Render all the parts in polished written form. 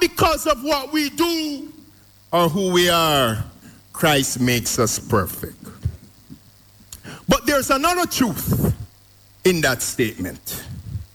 because of what we do or who we are. Christ makes us perfect. But there's another truth in that statement.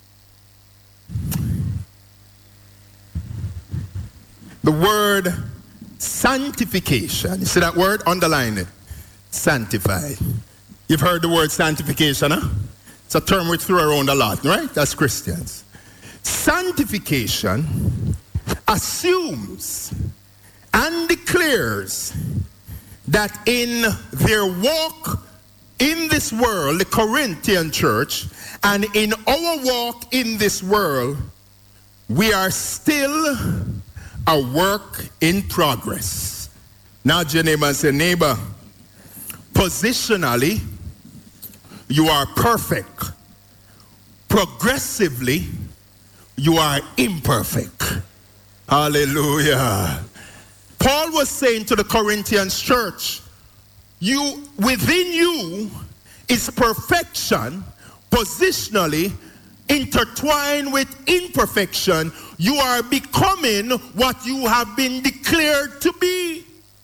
The word sanctification. You see that word? Underline it. Sanctified. You've heard the word sanctification, huh? It's a term we throw around a lot, right? As Christians. Sanctification assumes and declares that in their walk in this world, the Corinthian church, and in our walk in this world, we are still a work in progress. Now, your neighbor and say, neighbor, positionally, you are perfect. Progressively, you are imperfect. Hallelujah. Paul was saying to the Corinthian church, within you is perfection, positionally intertwined with imperfection. You are becoming what you have been declared to be.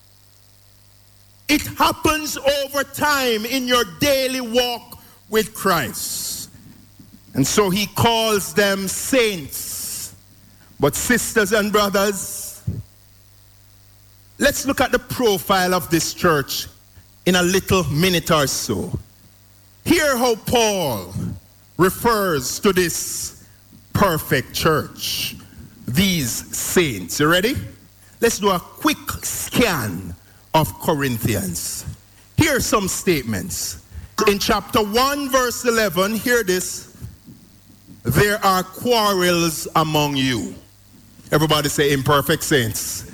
It happens over time in your daily walk with Christ. And so he calls them saints. But sisters and brothers, let's look at the profile of this church in a little minute or so. Hear how Paul refers to this perfect church, these saints. You ready? Let's do a quick scan of Corinthians. Here are some statements. In chapter 1, verse 11, hear this. There are quarrels among you. Everybody say imperfect saints.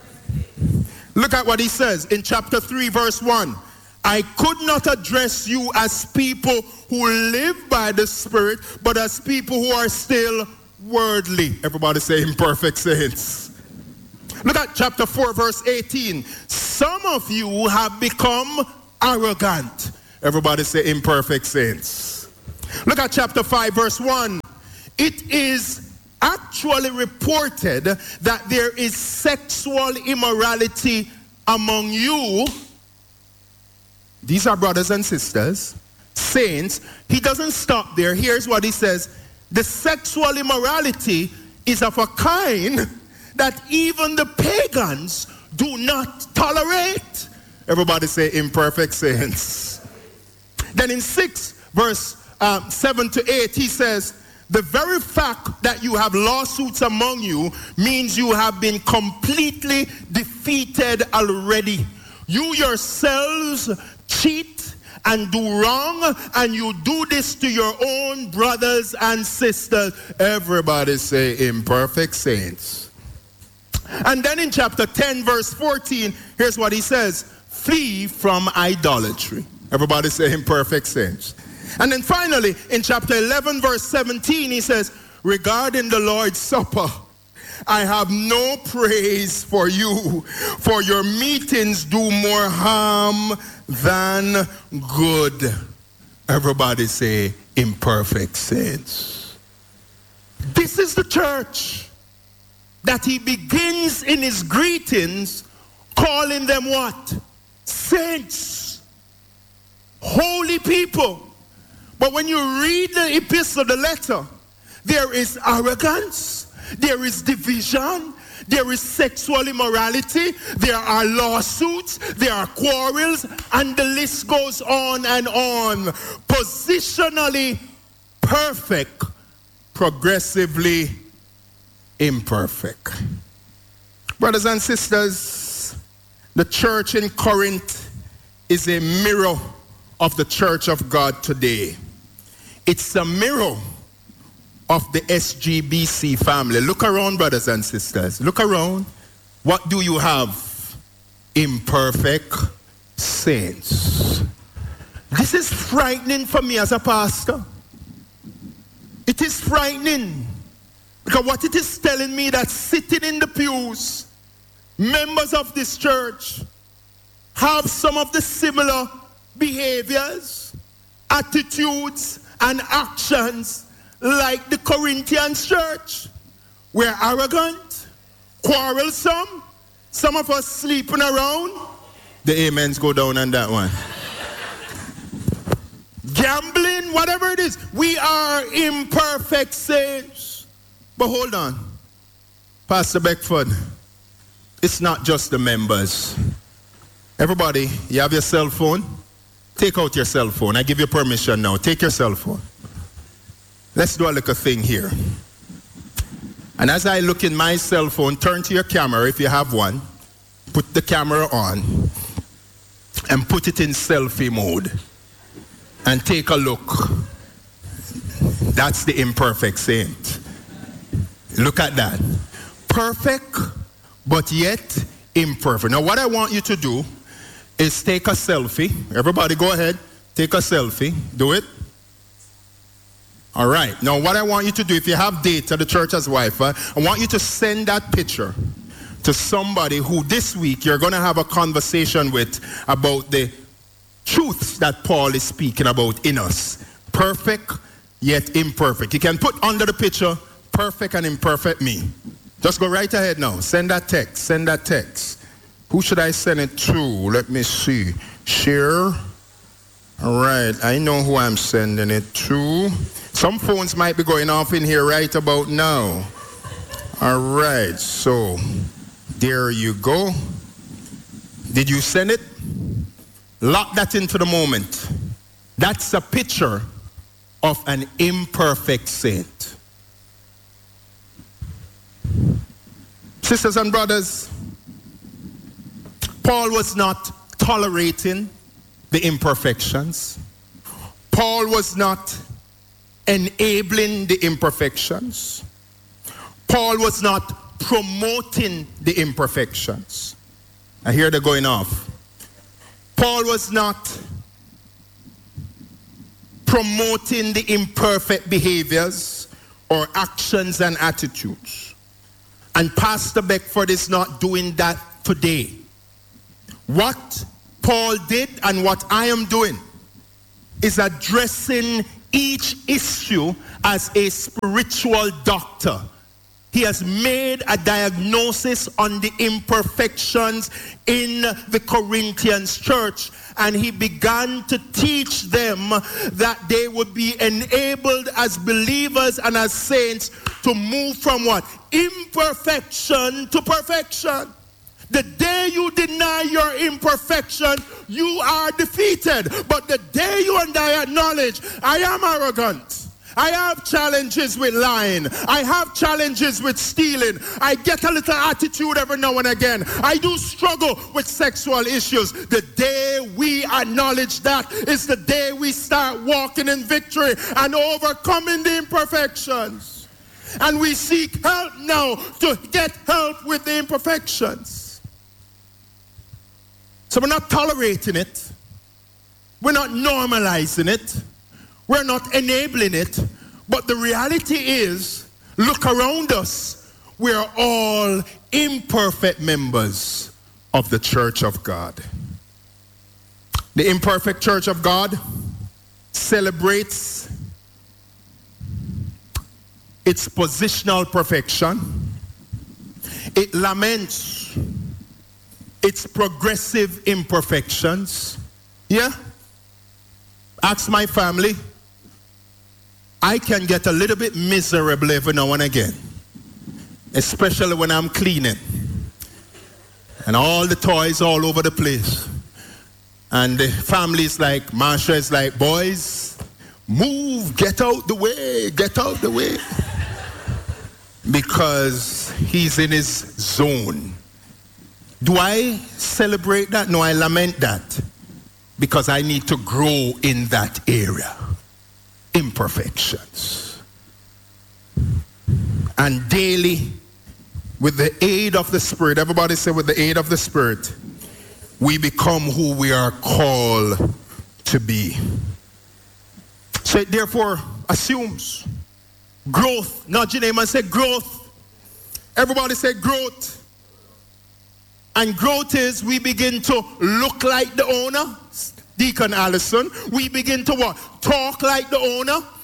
Look at what he says in chapter 3, verse 1. I could not address you as people who live by the Spirit, but as people who are still worldly. Everybody say imperfect saints. Look at chapter 4, verse 18. Some of you have become arrogant. Everybody say imperfect saints. Look at chapter 5, verse 1. It is actually reported that there is sexual immorality among you. These are brothers and sisters, saints. He doesn't stop there. Here's what he says. The sexual immorality is of a kind that even the pagans do not tolerate. Everybody say imperfect saints. Then in 6 verse 7 to 8, he says, the very fact that you have lawsuits among you means you have been completely defeated already. You yourselves cheat and do wrong, and you do this to your own brothers and sisters. Everybody say imperfect saints. And then in chapter 10, verse 14, here's what he says. Flee from idolatry. Everybody say imperfect saints. And then finally, in chapter 11, verse 17, he says, regarding the Lord's Supper, I have no praise for you, for your meetings do more harm than good. Everybody say imperfect saints. This is the church that he begins in his greetings calling them what? Saints. Holy people. But when you read the epistle, the letter, there is arrogance, there is division, there is sexual immorality, there are lawsuits, there are quarrels, and the list goes on and on. Positionally perfect, progressively imperfect. Brothers and sisters, the church in Corinth is a mirror of the church of God today. It's a mirror of the SGBC family. Look around, brothers and sisters. Look around. What do you have? Imperfect saints. This is frightening for me as a pastor. It is frightening. Because what it is telling me that sitting in the pews, members of this church have some of the similar behaviors, attitudes, and actions like the Corinthian church. We're arrogant, Quarrelsome? Some of us sleeping around? The amens go down on that one. Gambling, whatever it is. We are imperfect saints. But hold on. Pastor Beckford, it's not just the members. Everybody, you have your cell phone? Take out your cell phone. I give you permission now. Take your cell phone. Let's do a little thing here. And as I look in my cell phone, turn to your camera if you have one. Put the camera on and put it in selfie mode. And take a look. That's the imperfect saint. Look at that. Perfect, but yet imperfect. Now what I want you to do is take a selfie. Everybody go ahead. Take a selfie. Do it. All right. Now what I want you to do, if you have data, the church has Wi-Fi, I want you to send that picture to somebody who this week you're going to have a conversation with about the truths that Paul is speaking about in us. Perfect, yet imperfect. You can put under the picture, perfect and imperfect me. Just go right ahead now. Send that text. Send that text. Who should I send it to? Let me see. Share. All right. I know who I'm sending it to. Some phones might be going off in here right about now. All right. So, there you go. Did you send it? Lock that into the moment. That's a picture of an imperfect saint. Sisters and brothers, Paul was not tolerating the imperfections. Paul was not enabling the imperfections. Paul was not promoting the imperfections. I hear they're going off. Paul was not promoting the imperfect behaviors or actions and attitudes. And Pastor Beckford is not doing that today. What Paul did and what I am doing is addressing each issue as a spiritual doctor. He has made a diagnosis on the imperfections in the Corinthians church, and he began to teach them that they would be enabled as believers and as saints to move from what? Imperfection to perfection. The day you deny your imperfection, you are defeated. But the day you and I acknowledge, I am arrogant. I have challenges with lying. I have challenges with stealing. I get a little attitude every now and again. I do struggle with sexual issues. The day we acknowledge that is the day we start walking in victory and overcoming the imperfections. And we seek help now to get help with the imperfections. So we're not tolerating it. We're not normalizing it. We're not enabling it. But the reality is, look around us. We are all imperfect members of the church of God. The imperfect church of God celebrates its positional perfection. It laments its progressive imperfections. Yeah? Ask my family. I can get a little bit miserable every now and again, especially when I'm cleaning and all the toys all over the place. And the family's like, Marsha is like, boys, move, get out the way, get out the way. Because he's in his zone. Do I celebrate that? No, I lament that. Because I need to grow in that area. Imperfections. And daily, with the aid of the Spirit, everybody say with the aid of the Spirit, we become who we are called to be. So it therefore assumes growth. Nudge your name and say growth. Everybody say growth. And growth is we begin to look like the owner. Deacon Allison, we begin to what? Talk like the owner.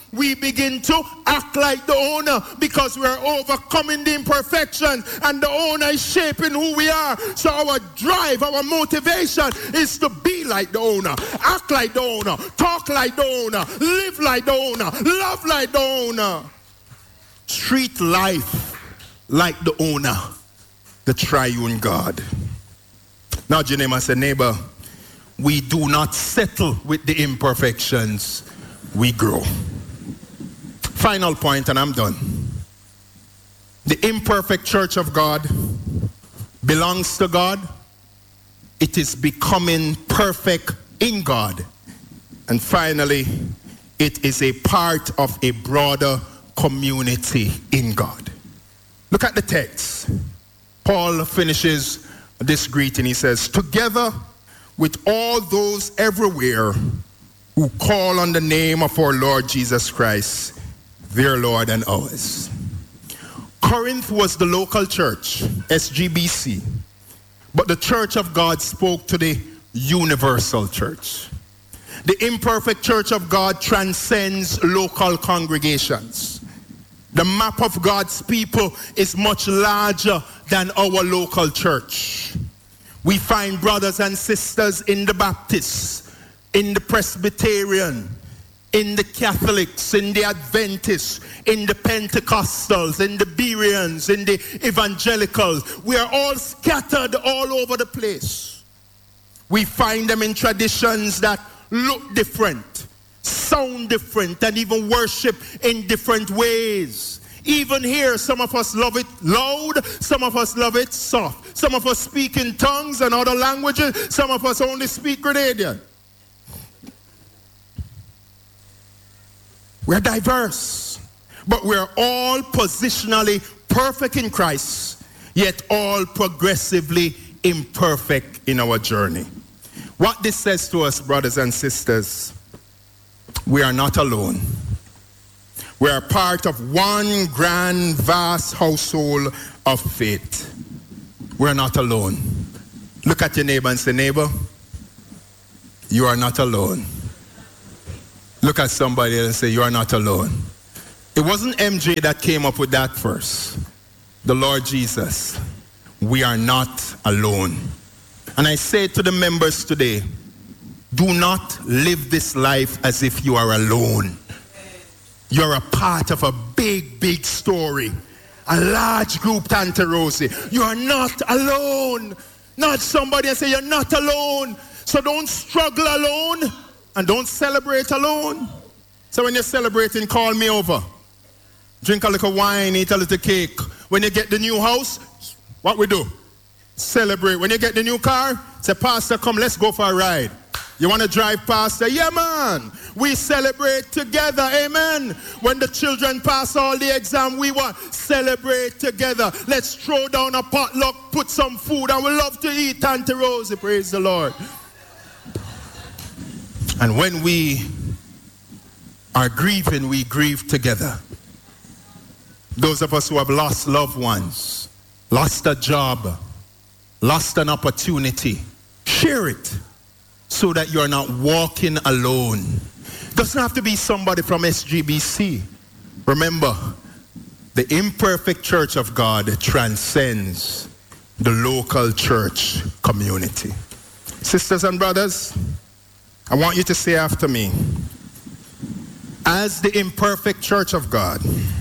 we begin to act like the owner because we're overcoming the imperfection and the owner is shaping who we are. So our drive, our motivation is to be like the owner, act like the owner, talk like the owner, live like the owner, love like the owner. Treat life like the owner, the triune God. Now, Janema said, neighbor, we do not settle with the imperfections, we grow. Final point, and I'm done. The imperfect church of God belongs to God. It is becoming perfect in God. And finally, it is a part of a broader community in God. Look at the text. Paul finishes this greeting. He says, together with all those everywhere who call on the name of our Lord Jesus Christ, their Lord and ours. Corinth was the local church, SGBC, but the church of God spoke to the universal church. The imperfect church of God transcends local congregations. The map of God's people is much larger than our local church. We find brothers and sisters in the Baptists, in the Presbyterian, in the Catholics, in the Adventists, in the Pentecostals, in the Bereans, in the Evangelicals. We are all scattered all over the place. We find them in traditions that look different, sound different, and even worship in different ways. Even here, some of us love it loud, some of us love it soft. Some of us speak in tongues and other languages, some of us only speak Grenadian. We're diverse, but we're all positionally perfect in Christ, yet all progressively imperfect in our journey. What this says to us, brothers and sisters, we are not alone. We are part of one grand, vast household of faith. We're not alone. Look at your neighbor and say, neighbor, you are not alone. Look at somebody and say, you are not alone. It wasn't MJ that came up with that verse. The Lord Jesus. We are not alone. And I say to the members today, do not live this life as if you are alone. You're a part of a big, big story. A large group, Tante Rosie. You are not alone. Not somebody and say you're not alone. So don't struggle alone and don't celebrate alone. So when you're celebrating, call me over. Drink a little wine, eat a little cake. When you get the new house, what we do? Celebrate. When you get the new car, say, Pastor, come, let's go for a ride. You want to drive, Pastor? Yeah, man. We celebrate together. Amen. When the children pass all the exam, we want celebrate together. Let's throw down a potluck, put some food, and we love to eat, Tante Rosie. Praise the Lord. And when we are grieving, we grieve together. Those of us who have lost loved ones, lost a job, lost an opportunity, share it so that you're not walking alone. Doesn't have to be somebody from SGBC. Remember, the imperfect church of God transcends the local church community. Sisters and brothers, I want you to say after me, as the imperfect church of God,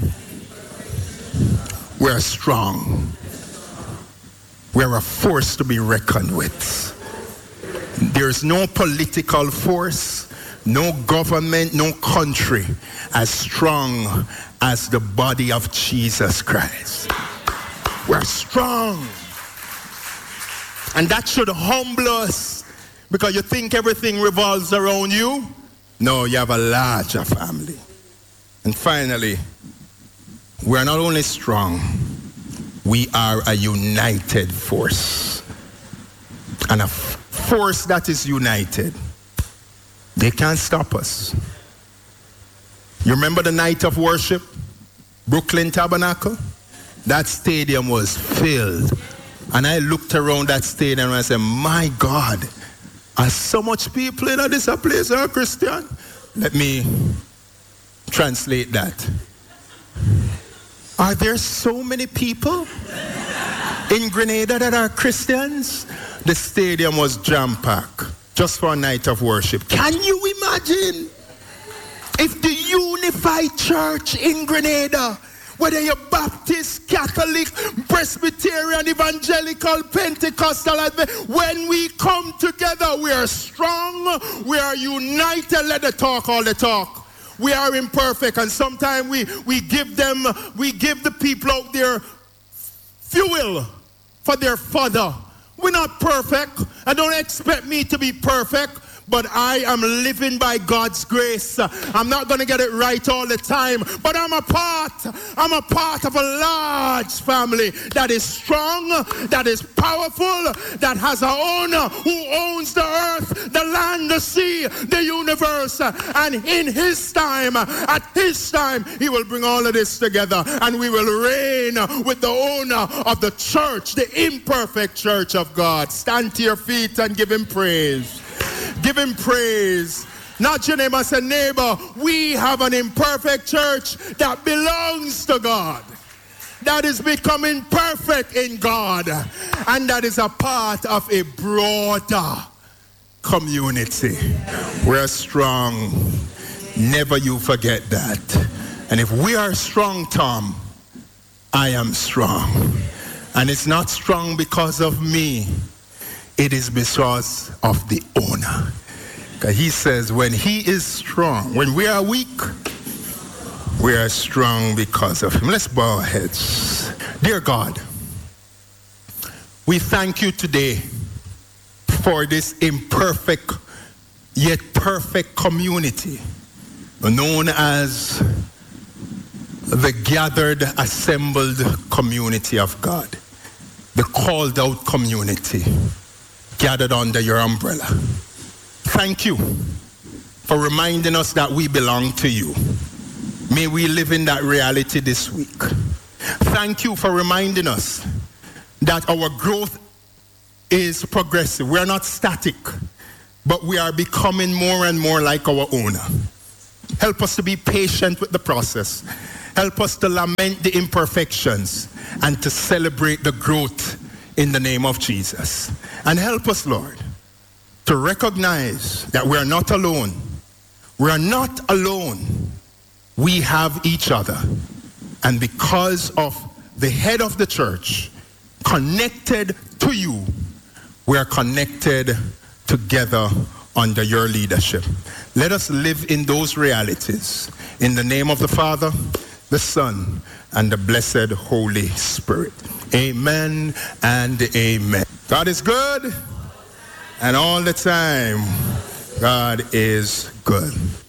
we're strong. We're a force to be reckoned with. There's no political force, no government, no country as strong as the body of Jesus Christ. We're strong. And that should humble us, because you think everything revolves around you. No, you have a larger family. And finally, we are not only strong, we are a united force. And a force that is united, they can't stop us. You remember the night of worship, Brooklyn Tabernacle? That stadium was filled. And I looked around that stadium and I said, my God, are so much people in this place are Christian? Let me Translate that. Are there so many people in Grenada that are Christians? The stadium was jam-packed just for a night of worship. Can you imagine if the unified church in Grenada, whether you're Baptist, Catholic, Presbyterian, Evangelical, Pentecostal, when we come together, we are strong, we are united. Let the talk all the talk. We are imperfect, and sometimes we give the people out there fuel for their fodder. We're not perfect. I don't expect me to be perfect, but I am living by God's grace. I'm not going to get it right all the time, but I'm a part of a large family that is strong, that is powerful, that has an owner who owns the earth, the land, the sea, the universe. And in his time, at his time, he will bring all of this together, and we will reign with the owner of the church, the imperfect church of God. Stand to your feet and give him praise. Give him praise. Not your neighbor, say, neighbor, we have an imperfect church that belongs to God, that is becoming perfect in God, and that is a part of a broader community. We're strong. Never you forget that. And if we are strong, Tom, I am strong. And it's not strong because of me. It is because of the owner. Because he says when he is strong, when we are weak, we are strong because of him. Let's bow our heads. Dear God, we thank you today for this imperfect yet perfect community known as the gathered, assembled community of God, the called out community gathered under your umbrella. Thank you for reminding us that we belong to you. May we live in that reality this week. Thank you for reminding us that our growth is progressive. We are not static, but we are becoming more and more like our owner. Help us to be patient with the process. Help us to lament the imperfections and to celebrate the growth in the name of Jesus. And help us, Lord, to recognize that we are not alone. We are not alone. We have each other. And because of the head of the church connected to you, we are connected together under your leadership. Let us live in those realities. In the name of the Father, the Son, and the blessed Holy Spirit. Amen and amen. God is good, and all the time, God is good.